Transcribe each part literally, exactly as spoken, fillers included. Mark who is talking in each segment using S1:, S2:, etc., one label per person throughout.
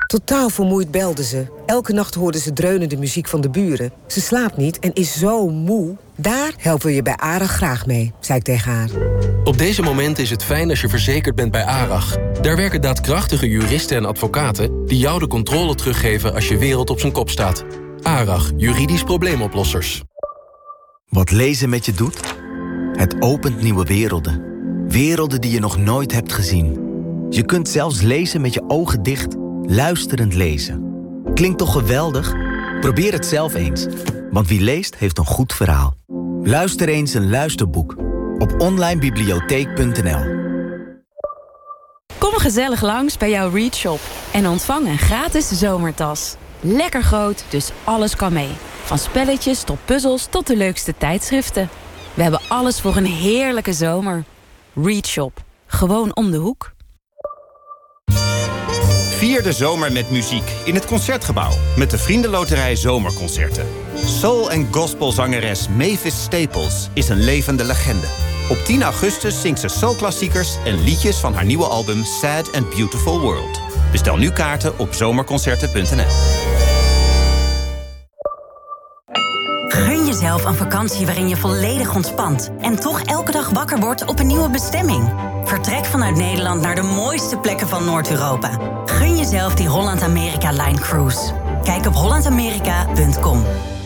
S1: Totaal vermoeid belde ze. Elke nacht hoorde ze dreunende muziek van de buren. Ze slaapt niet en is zo moe. Daar helpen we je bij ARAG graag mee, zei ik tegen haar.
S2: Op deze momenten is het fijn als je verzekerd bent bij ARAG. Daar werken daadkrachtige juristen en advocaten die jou de controle teruggeven als je wereld op zijn kop staat. ARAG, juridisch probleemoplossers.
S3: Wat lezen met je doet? Het opent nieuwe werelden. Werelden die je nog nooit hebt gezien. Je kunt zelfs lezen met je ogen dicht, luisterend lezen. Klinkt toch geweldig? Probeer het zelf eens. Want wie leest, heeft een goed verhaal. Luister eens een luisterboek. Op online bibliotheek punt n l.
S4: Kom gezellig langs bij jouw Readshop en ontvang een gratis zomertas. Lekker groot, dus alles kan mee. Van spelletjes tot puzzels tot de leukste tijdschriften. We hebben alles voor een heerlijke zomer. Readshop. Gewoon om de hoek.
S5: Vier de zomer met muziek in het Concertgebouw. Met de Vriendenloterij Zomerconcerten. Soul- en gospelzangeres Mavis Staples is een levende legende. Op tien augustus zingt ze soulklassiekers en liedjes van haar nieuwe album Sad and Beautiful World. Bestel nu kaarten op zomerconcerten punt n l.
S6: Gun jezelf een vakantie waarin je volledig ontspant en toch elke dag wakker wordt op een nieuwe bestemming. Vertrek vanuit Nederland naar de mooiste plekken van Noord-Europa. Gun jezelf die Holland-Amerika-Line Cruise. Kijk op holland amerika punt com.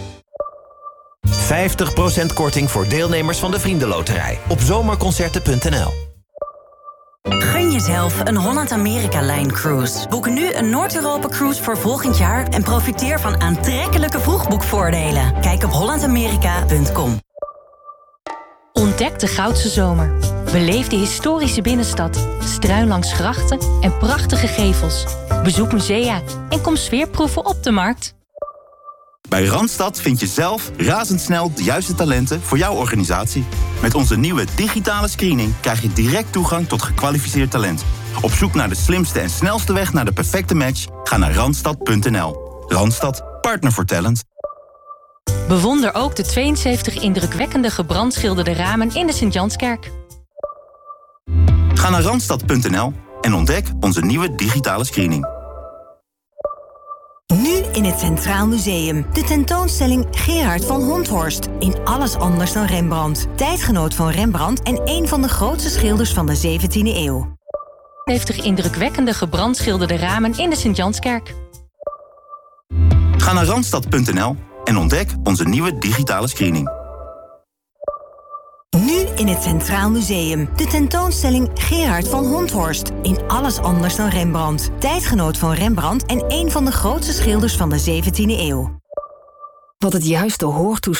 S7: vijftig procent korting voor deelnemers van de Vriendenloterij op zomerconcerten punt n l.
S6: Gun jezelf een Holland-Amerika-Line Cruise. Boek nu een Noord-Europa-cruise voor volgend jaar en profiteer van aantrekkelijke vroegboekvoordelen. Kijk op holland amerika punt com.
S8: Ontdek de Goudse Zomer. Beleef de historische binnenstad, struin langs grachten en prachtige gevels. Bezoek musea en kom sfeerproeven op de markt.
S9: Bij Randstad vind je zelf razendsnel de juiste talenten voor jouw organisatie. Met onze nieuwe digitale screening krijg je direct toegang tot gekwalificeerd talent. Op zoek naar de slimste en snelste weg naar de perfecte match? Ga naar randstad punt n l. Randstad, partner voor talent.
S8: Bewonder ook de tweeënzeventig indrukwekkende gebrandschilderde ramen in de Sint-Janskerk.
S9: Ga naar randstad punt n l en ontdek onze nieuwe digitale screening.
S10: Nu in het Centraal Museum. De tentoonstelling Gerard van Honthorst. In alles anders dan Rembrandt. Tijdgenoot van Rembrandt en een van de grootste schilders van de zeventiende eeuw.
S8: zeventig indrukwekkende gebrandschilderde ramen in de Sint-Janskerk.
S9: Ga naar randstad punt n l en ontdek onze nieuwe digitale screening.
S10: Nu in het Centraal Museum. De tentoonstelling Gerard van Honthorst. In alles anders dan Rembrandt. Tijdgenoot van Rembrandt en een van de grootste schilders van de zeventiende eeuw.
S1: Wat het juiste hoortoestel